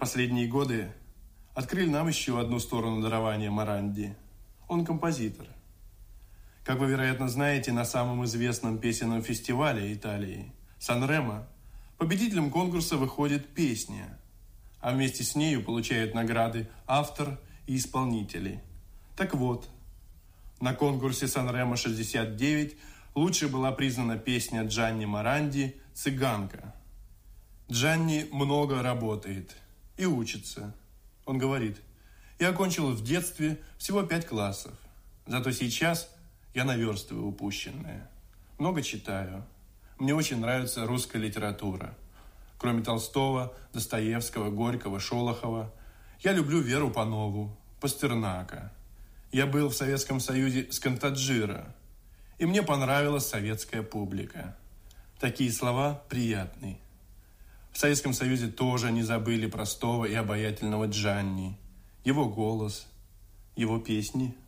Последние годы открыли нам еще одну сторону дарования Моранди. Он композитор. Как вы, вероятно, знаете, на самом известном песенном фестивале Италии, Сан-Ремо, победителем конкурса выходит песня, а вместе с нею получают награды автор и исполнители. Так вот, на конкурсе Сан-Ремо 69 лучшей была признана песня Джанни Моранди «Цыганка». Джанни много работает и учится. Он говорит: «Я окончил в детстве всего 5 классов, зато сейчас я наверстываю упущенное. Много читаю. Мне очень нравится русская литература. Кроме Толстого, Достоевского, Горького, Шолохова, я люблю Веру Панову, Пастернака. Я был в Советском Союзе с Кантаджиро, и мне понравилась советская публика. Такие слова приятны. В Советском Союзе тоже не забыли простого и обаятельного Джанни, его голос, его песни».